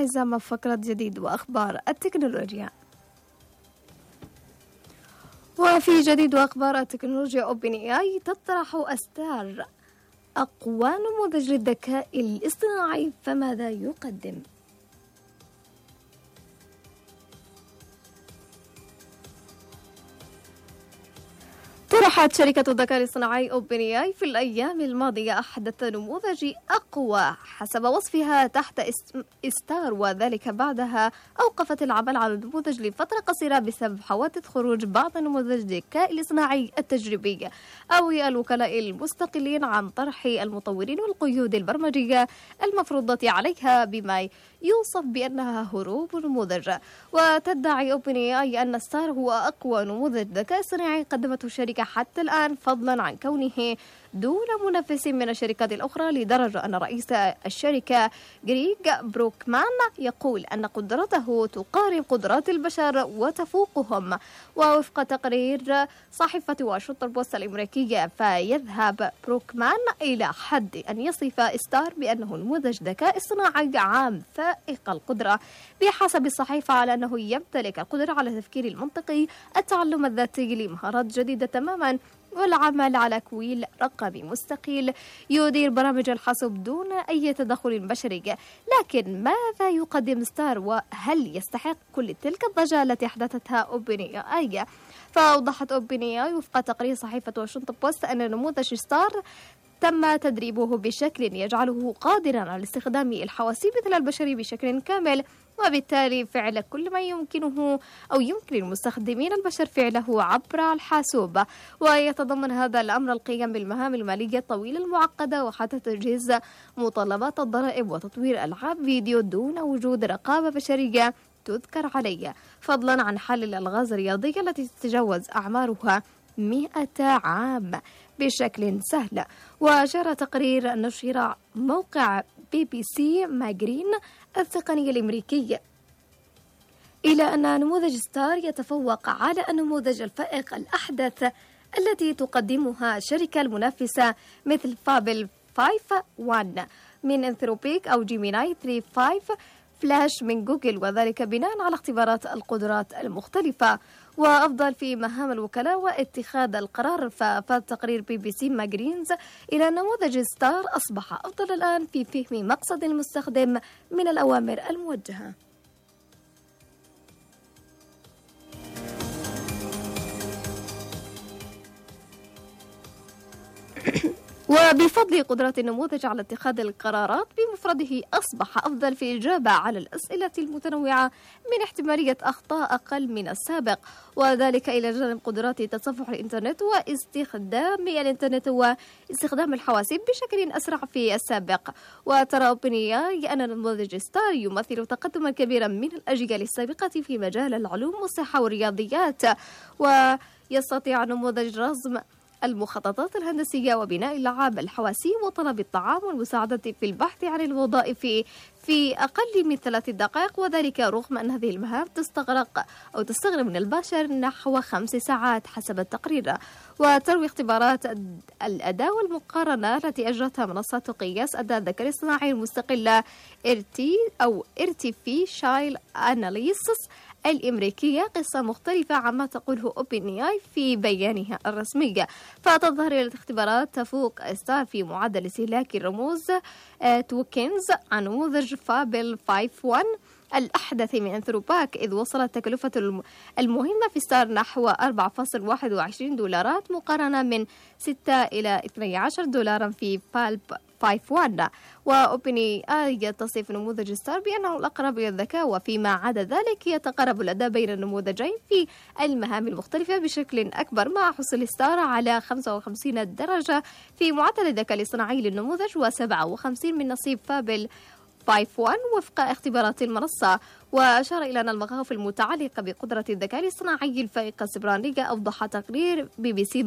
حزام فقرة جديد وأخبار التكنولوجيا. وفي جديد وأخبار التكنولوجيا، OpenAI تطرح أستار أقوى نموذج للذكاء الاصطناعي، فماذا يقدم؟ طرحت شركة الذكاء الاصطناعي OpenAI في الأيام الماضية أحدث نموذج أقوى حسب وصفها تحت اسم ستار، وذلك بعدها أوقفت العمل على النموذج لفترة قصيرة بسبب حوادث خروج بعض نموذج الذكاء الاصطناعي التجريبي أو الوكلاء المستقلين عن طرح المطورين والقيود البرمجية المفروضة عليها، بما يوصف بأنها هروب نموذج. وتدعي OpenAI أن ستار هو أقوى نموذج ذكاء اصطناعي قدمته الشركة حتى الآن، فضلا عن كونه دون منافس من الشركات الأخرى، لدرجة أن رئيس الشركة غريغ بروكمان يقول أن قدرته تقارب قدرات البشر وتفوقهم. ووفق تقرير صحيفة واشنطن بوست الأمريكية، فيذهب بروكمان إلى حد أن يصف ستار بأنه نموذج ذكاء اصطناعي عام فائق القدرة، بحسب الصحيفة على أنه يمتلك القدرة على التفكير المنطقي، التعلم الذاتي لمهارات جديدة تماما، والعمل على كويل رقمي مستقل يدير برامج الحاسوب دون أي تدخل بشري. لكن ماذا يقدم ستار، وهل يستحق كل تلك الضجة التي أحدثتها OpenAI؟ فأوضحت OpenAI وفق تقرير صحيفة واشنطن بوست أن نموذج ستار تم تدريبه بشكل يجعله قادرا على استخدام الحواسيب مثل البشر بشكل كامل، وبالتالي فعل كل ما يمكن المستخدمين البشر فعله عبر الحاسوب. ويتضمن هذا الأمر القيام بالمهام المالية الطويلة المعقدة، وحتى تجهيز مطالبات الضرائب وتطوير ألعاب فيديو دون وجود رقابة بشرية تذكر عليه، فضلا عن حل الألغاز الرياضية التي تتجاوز أعمارها 100 عام بشكل سهل. وأشار تقرير نشر موقع BBC ماجرين التقني الأمريكي إلى أن نموذج ستار يتفوق على النموذج الفائق الأحدث التي تقدمها الشركة المنافسة مثل فابل 5.1 من أنثروبيك أو جيميناي 3.5 فلاش من جوجل، وذلك بناء على اختبارات القدرات المختلفة. وأفضل في مهام الوكلاء واتخاذ القرار، فأفاد تقرير BBC ماجرينز إلى أن نموذج ستار أصبح أفضل الآن في فهم مقصد المستخدم من الأوامر الموجهة. وبفضل قدرات النموذج على اتخاذ القرارات بمفرده، أصبح أفضل في الإجابة على الأسئلة المتنوعة من احتمالية أخطاء أقل من السابق، وذلك إلى جانب قدرات تصفح الإنترنت واستخدام الإنترنت واستخدام الحواسيب بشكل أسرع في السابق. وترى OpenAI أن نموذج ستار يمثل تقدما كبيرا من الأجيال السابقة في مجال العلوم والصحة والرياضيات، ويستطيع نموذج رسم المخططات الهندسية وبناء اللعاب الحواسيب وطلب الطعام والمساعدة في البحث عن الوظائف في أقل من 3 دقائق، وذلك رغم أن هذه المهام تستغرق من البشر نحو 5 ساعات حسب التقرير. وتروي اختبارات الأداء والمقارنة التي أجرتها منصة قياس أداء الذكاء الاصطناعي المستقلة Artificial Analysis الأمريكية قصة مختلفة عما تقوله OpenAI في بيانها الرسمي. فتظهر الاختبارات تفوق ستار في معدل استهلاك الرموز توكنز عن نموذج فابل 5.1 الأحدث من أنثروباك، إذ وصلت تكلفة المهمة في ستار نحو $4.21 مقارنة من 6 إلى $12 في فالب 5.1. وOpenAI تصف نموذج ستار بأنه الأقرب إلى الذكاء، وفيما عدا ذلك يتقارب الأداء بين النموذجين في المهام المختلفة بشكل أكبر، مع حصول ستار على 55 درجة في معدل الذكاء الاصطناعي للنموذج و57 من نصيب فابل 5.1 وفق اختبارات المنصة. وأشار إلى أن المخاوف المتعلقة بقدرة الذكاء الاصطناعي الفائقة السبرانية، أوضح تقرير BBC